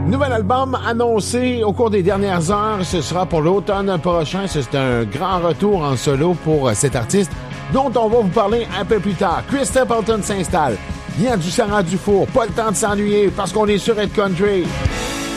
Nouvel album annoncé au cours des dernières heures. Ce sera pour l'automne prochain. C'est un grand retour en solo pour cet artiste dont on va vous parler un peu plus tard. Chris Stapleton s'installe. Yann du Sarah Dufour. Pas le temps de s'ennuyer parce qu'on est sur Red Country.